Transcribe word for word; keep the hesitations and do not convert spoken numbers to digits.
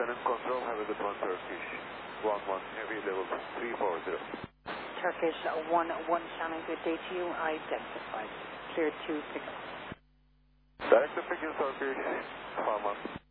Shannon Control, have a good one, Turkish. one one, heavy level three four zero. Turkish one one, Shannon, good day to you. Identified. Clear to pick up. Direct to pick you, Turkish. Farman.